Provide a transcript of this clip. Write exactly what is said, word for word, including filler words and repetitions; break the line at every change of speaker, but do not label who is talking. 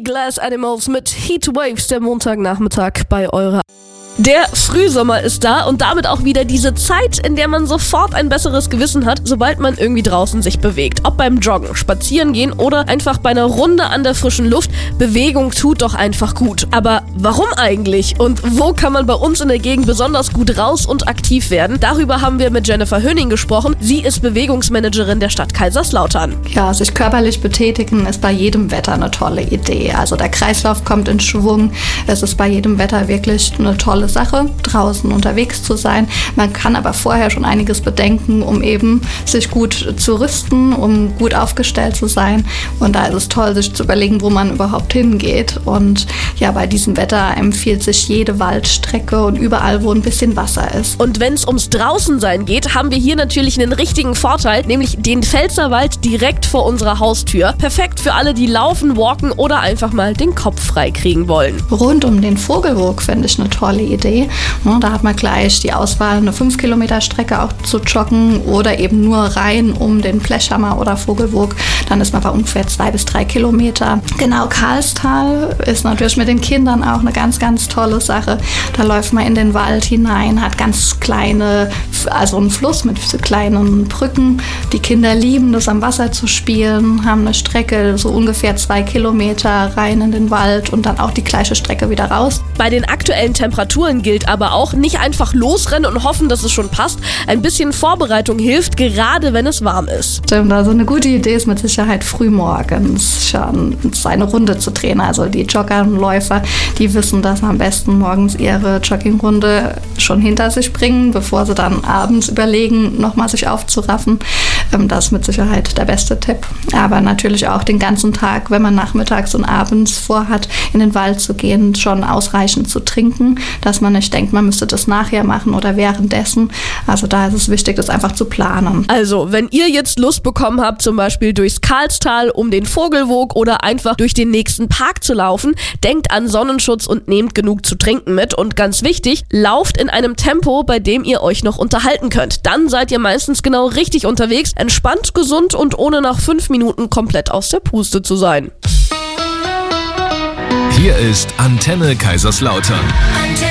Glass Animals mit Heatwaves, der Montagnachmittag bei eurer. Der Frühsommer ist da und damit auch wieder diese Zeit, in der man sofort ein besseres Gewissen hat, sobald man irgendwie draußen sich bewegt. Ob beim Joggen, Spazieren gehen oder einfach bei einer Runde an der frischen Luft. Bewegung tut doch einfach gut. Aber warum eigentlich? Und wo kann man bei uns in der Gegend besonders gut raus und aktiv werden? Darüber haben wir mit Jennifer Höning gesprochen. Sie ist Bewegungsmanagerin der Stadt Kaiserslautern.
Ja, sich körperlich betätigen ist bei jedem Wetter eine tolle Idee. Also der Kreislauf kommt in Schwung. Es ist bei jedem Wetter wirklich eine tolle Sache, draußen unterwegs zu sein. Man kann aber vorher schon einiges bedenken, um eben sich gut zu rüsten, um gut aufgestellt zu sein. Und da ist es toll, sich zu überlegen, wo man überhaupt hingeht. Und ja, bei diesem Wetter empfiehlt sich jede Waldstrecke und überall, wo ein bisschen Wasser ist.
Und wenn es ums Draußensein geht, haben wir hier natürlich einen richtigen Vorteil, nämlich den Pfälzerwald direkt vor unserer Haustür. Perfekt für alle, die laufen, walken oder einfach mal den Kopf frei kriegen wollen.
Rund um den Vogelwurg finde ich eine tolle Idee. Da hat man gleich die Auswahl, eine fünf Kilometer Strecke auch zu joggen oder eben nur rein um den Blechhammer oder Vogelwurg. Dann ist man bei ungefähr zwei bis drei Kilometer. Genau, Karlstal ist natürlich mit den Kindern auch eine ganz, ganz tolle Sache. Da läuft man in den Wald hinein, hat ganz kleine, also einen Fluss mit kleinen Brücken. Die Kinder lieben das, am Wasser zu spielen, haben eine Strecke so ungefähr zwei Kilometer rein in den Wald und dann auch die gleiche Strecke wieder raus.
Bei den aktuellen Temperaturen gilt aber auch, nicht einfach losrennen und hoffen, dass es schon passt. Ein bisschen Vorbereitung hilft, gerade wenn es warm ist.
Stimmt, also eine gute Idee ist mit Sicherheit frühmorgens schon seine Runde zu drehen. Also die Jogger und Läufer, die wissen, dass sie am besten morgens ihre Joggingrunde schon hinter sich bringen, bevor sie dann abends überlegen, nochmal sich aufzuraffen. Das ist mit Sicherheit der beste Tipp. Aber natürlich auch den ganzen Tag, wenn man nachmittags und abends vorhat, in den Wald zu gehen, schon ausreichend zu trinken, dass man nicht denkt, man müsste das nachher machen oder währenddessen. Also da ist es wichtig, das einfach zu planen.
Also, wenn ihr jetzt Lust bekommen habt, zum Beispiel durchs Karlstal, um den Vogelwurg oder einfach durch den nächsten Park zu laufen, denkt an Sonnenschutz und nehmt genug zu trinken mit. Und ganz wichtig, lauft in einem Tempo, bei dem ihr euch noch unterhalten könnt. Dann seid ihr meistens genau richtig unterwegs, entspannt, gesund und ohne nach fünf Minuten komplett aus der Puste zu sein.
Hier ist Antenne Kaiserslautern.